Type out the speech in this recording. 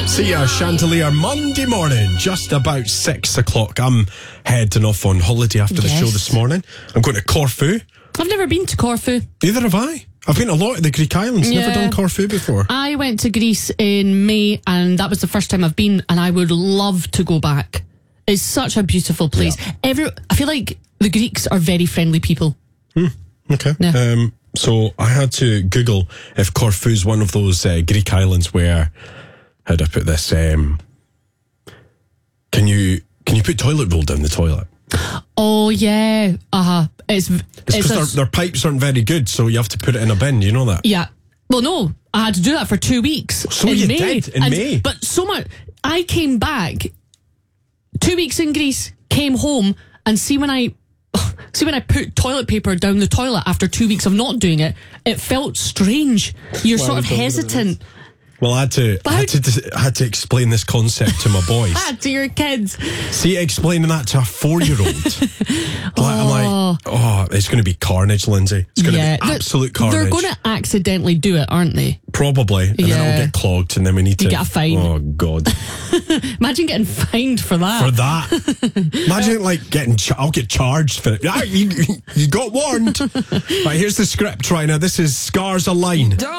See ya, Chandelier, Monday morning, just about 6 o'clock. I'm heading off on holiday after the show this morning. I'm going to Corfu. I've never been to Corfu. Neither have I. I've been a lot of the Greek islands, never done Corfu before. I went to Greece in May, and that was the first time I've been, and I would love to go back. It's such a beautiful place. Yeah. I feel like the Greeks are very friendly people. Okay. Yeah. So I had to Google if Corfu's one of those Greek islands where, how do I put this? Can you put toilet roll down the toilet? Oh yeah, It's because their pipes aren't very good, so you have to put it in a bin. You know that? Yeah. Well, no, I had to do that for 2 weeks. So you did in May, but so much. I came back 2 weeks in Greece, came home, and see when I put toilet paper down the toilet after 2 weeks of not doing it, it felt strange. You're sort of hesitant. Well, I had to explain this concept to my boys. To your kids. See, explaining that to a 4-year-old. I'm like, it's going to be carnage, Lindsay. It's going to be absolute carnage. They're going to accidentally do it, aren't they? Probably. And then it'll get clogged, and then we need to get a fine. Oh, God. Imagine getting fined for that. Imagine, I'll get charged for it. You got warned. Right, here's the script right now. This is Scars Align.